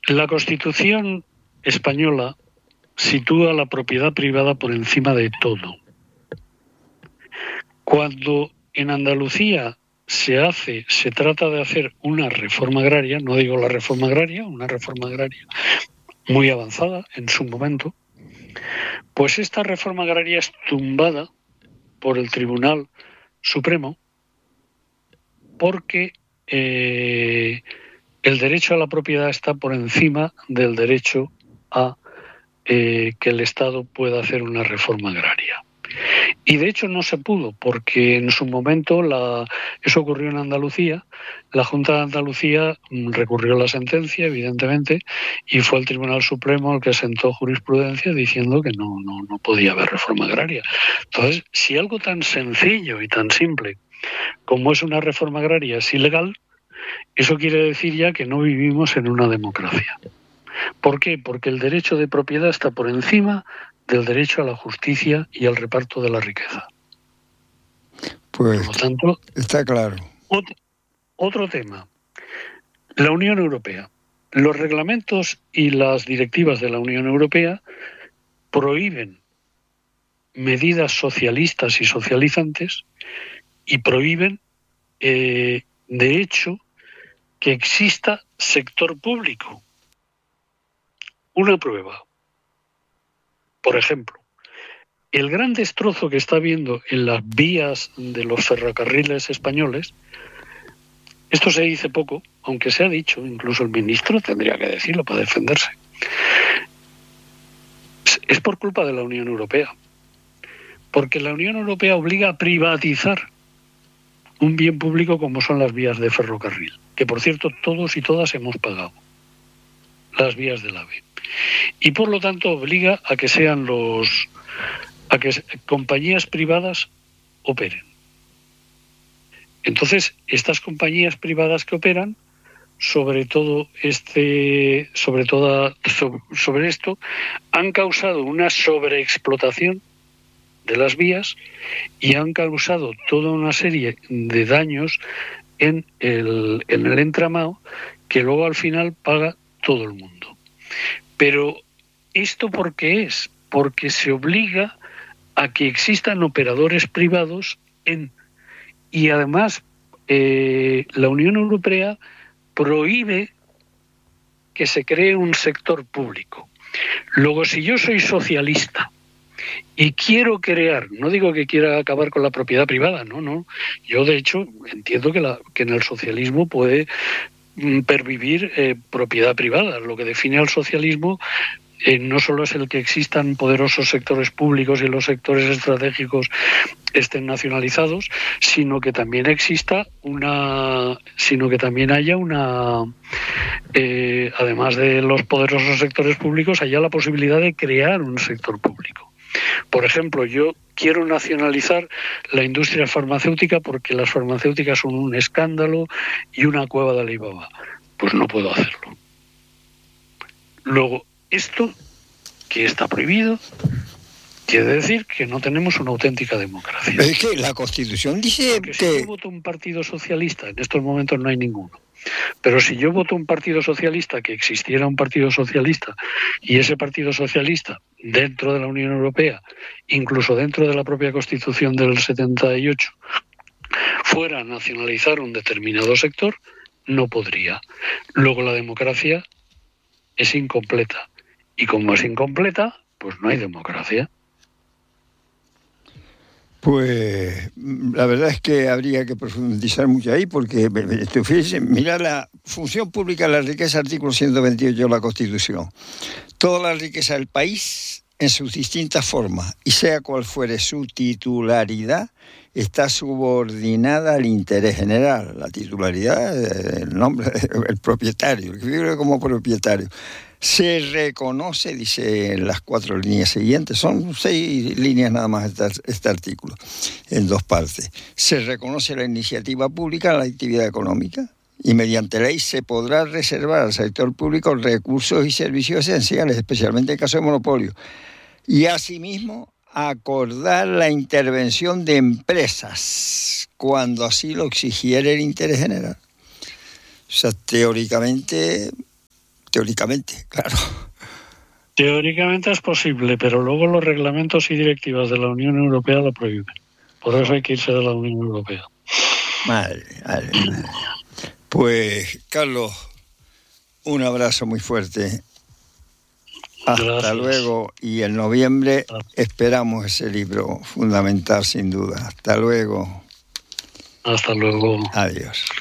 La Constitución española sitúa la propiedad privada por encima de todo. Cuando en Andalucía se trata de hacer una reforma agraria, no digo la reforma agraria, una reforma agraria muy avanzada en su momento, pues esta reforma agraria es tumbada por el Tribunal Supremo porque el derecho a la propiedad está por encima del derecho a que el Estado pueda hacer una reforma agraria. Y de hecho no se pudo, porque en su momento eso ocurrió en Andalucía. La Junta de Andalucía recurrió a la sentencia, evidentemente, y fue el Tribunal Supremo el que sentó jurisprudencia diciendo que no podía haber reforma agraria. Entonces, si algo tan sencillo y tan simple como es una reforma agraria es ilegal, eso quiere decir ya que no vivimos en una democracia. ¿Por qué? Porque el derecho de propiedad está por encima del derecho a la justicia y al reparto de la riqueza. Pues, por lo tanto, está claro. Otro tema. La Unión Europea. Los reglamentos y las directivas de la Unión Europea prohíben medidas socialistas y socializantes y prohíben, de hecho, que exista sector público. Una prueba. Por ejemplo, el gran destrozo que está habiendo en las vías de los ferrocarriles españoles, esto se dice poco, aunque se ha dicho, incluso el ministro tendría que decirlo para defenderse, es por culpa de la Unión Europea. Porque la Unión Europea obliga a privatizar un bien público como son las vías de ferrocarril, que por cierto todos y todas hemos pagado, las vías del AVE. Y por lo tanto obliga a que sean compañías privadas operen. Entonces, estas compañías privadas que operan, sobre esto, han causado una sobreexplotación de las vías y han causado toda una serie de daños en el entramado que luego al final paga todo el mundo. Pero ¿esto por qué es? Porque se obliga a que existan operadores privados y además la Unión Europea prohíbe que se cree un sector público. Luego, si yo soy socialista y quiero crear, no digo que quiera acabar con la propiedad privada, no. Yo, de hecho, entiendo que en el socialismo puede pervivir propiedad privada. Lo que define al socialismo no solo es el que existan poderosos sectores públicos y los sectores estratégicos estén nacionalizados, sino que también haya además de los poderosos sectores públicos, haya la posibilidad de crear un sector público. Por ejemplo, yo quiero nacionalizar la industria farmacéutica porque las farmacéuticas son un escándalo y una cueva de Alibaba. Pues no puedo hacerlo. Luego, esto que está prohibido quiere decir que no tenemos una auténtica democracia. Es que la Constitución dice porque si yo voto un partido socialista, en estos momentos no hay ninguno, pero si yo voto un partido socialista, que existiera un partido socialista, y ese partido socialista dentro de la Unión Europea, incluso dentro de la propia Constitución del 78, fuera a nacionalizar un determinado sector, no podría. Luego la democracia es incompleta. Y como es incompleta, pues no hay democracia. Pues la verdad es que habría que profundizar mucho ahí porque, fíjense, mira la función pública de la riqueza, artículo 128 de la Constitución. Toda la riqueza del país en sus distintas formas y sea cual fuere su titularidad, está subordinada al interés general. La titularidad, el nombre, el propietario, el que vive como propietario. Se reconoce, dice en las 4 líneas siguientes, son 6 líneas nada más este artículo, en 2 partes. Se reconoce la iniciativa pública en la actividad económica y mediante ley se podrá reservar al sector público recursos y servicios esenciales, especialmente en caso de monopolio. Y asimismo, acordar la intervención de empresas cuando así lo exigiere el interés general. O sea, teóricamente Teóricamente, claro. Teóricamente es posible, pero luego los reglamentos y directivas de la Unión Europea lo prohíben. Por eso hay que irse de la Unión Europea. Madre. Pues, Carlos, un abrazo muy fuerte. Hasta Gracias. luego. Y en noviembre esperamos ese libro fundamental, sin duda. Hasta luego. Hasta luego. Adiós.